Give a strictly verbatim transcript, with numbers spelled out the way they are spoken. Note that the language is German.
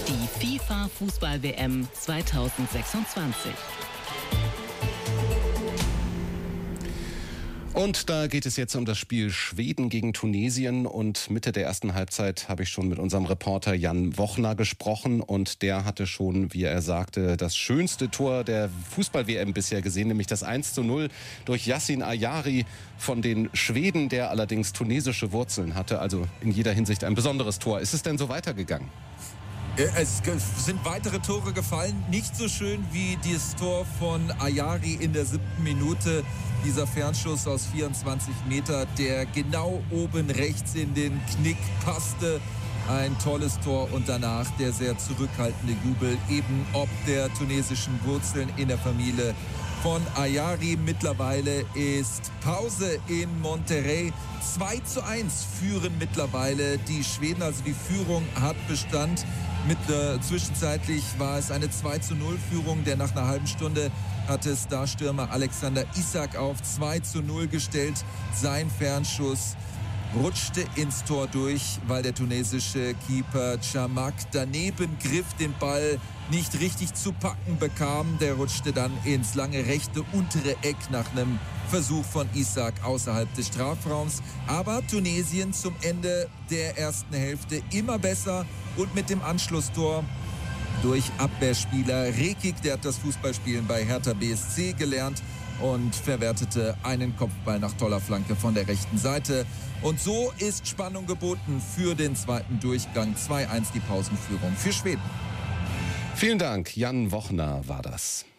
Die FIFA-Fußball-W M zweitausendsechsundzwanzig. Und da geht es jetzt um das Spiel Schweden gegen Tunesien. Und Mitte der ersten Halbzeit habe ich schon mit unserem Reporter Jan Wochner gesprochen. Und der hatte schon, wie er sagte, das schönste Tor der Fußball-W M bisher gesehen, nämlich das eins zu null durch Yassin Ayari von den Schweden, der allerdings tunesische Wurzeln hatte. Also in jeder Hinsicht ein besonderes Tor. Ist es denn so weitergegangen? Es sind weitere Tore gefallen, nicht so schön wie das Tor von Ayari in der siebten Minute. Dieser Fernschuss aus vierundzwanzig Meter, der genau oben rechts in den Knick passte. Ein tolles Tor und danach der sehr zurückhaltende Jubel, eben ob der tunesischen Wurzeln in der Familie von Ayari. Mittlerweile ist Pause in Monterrey. zwei zu eins führen mittlerweile die Schweden, also die Führung hat Bestand. Mit, äh, zwischenzeitlich war es eine zwei zu null Führung, denn nach einer halben Stunde hatte Starstürmer Alexander Isak auf zwei zu null gestellt. Sein Fernschuss rutschte ins Tor durch, weil der tunesische Keeper Chamakh daneben griff, den Ball nicht richtig zu packen bekam. Der rutschte dann ins lange rechte untere Eck nach einem Versuch von Isak außerhalb des Strafraums. Aber Tunesien zum Ende der ersten Hälfte immer besser und mit dem Anschlusstor durch Abwehrspieler Rekik, der hat das Fußballspielen bei Hertha B S C gelernt und verwertete einen Kopfball nach toller Flanke von der rechten Seite. Und so ist Spannung geboten für den zweiten Durchgang. zwei eins die Pausenführung für Schweden. Vielen Dank, Jan Wochner war das.